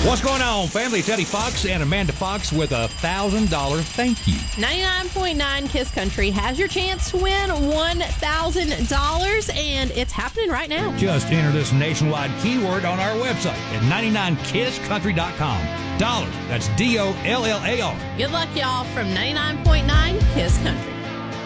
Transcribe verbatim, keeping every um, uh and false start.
What's going on, family? It's Eddie Fox and Amanda Fox with a one thousand dollars thank you. ninety-nine point nine Kiss Country has your chance to win one thousand dollars, and it's happening right now. Just enter this nationwide keyword on our website at ninety-nine kiss country dot com. Dollars, that's D O L L A R. Good luck, y'all, from ninety-nine point nine Kiss Country.